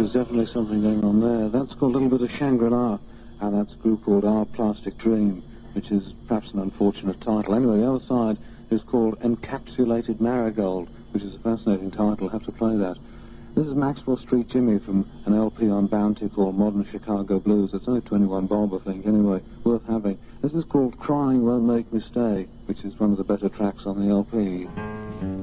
there's definitely something going on there. That's called a little bit of Shangri-La, and that's a group called Our Plastic Dream, which is perhaps an unfortunate title. Anyway, the other side is called Encapsulated Marigold, which is a fascinating title. I'll have to play that. This is Maxwell Street Jimmy from an LP on Bounty called Modern Chicago Blues. It's only 21 bob, I think, anyway, worth having. This is called Crying Won't Make Me Stay, which is one of the better tracks on the LP.